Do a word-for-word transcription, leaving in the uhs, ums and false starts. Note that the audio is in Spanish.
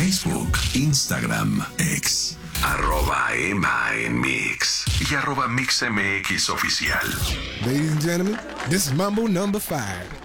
Facebook, Instagram, X, arroba Emma en Mix y arroba MixMX Oficial. Ladies and gentlemen, this is Mambo number five.